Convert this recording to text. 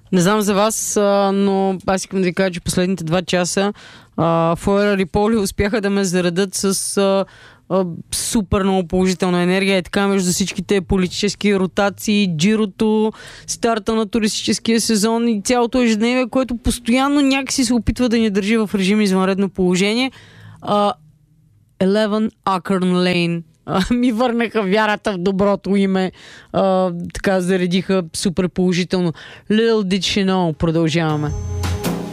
Не знам за вас, но аз искам да ви кажа, че последните 2 часа Флора Риполи успяха да ме заредат с супер много положителна енергия. Е така между всичките политически ротации, джирото, старта на туристическия сезон и цялото ежедневие, което постоянно някакси се опитва да ни държи в режим извънредно положение. 11 Ackern Lane ми върнаха вярата в доброто име. Така заредиха супер положително. Little did she know. Продължаваме.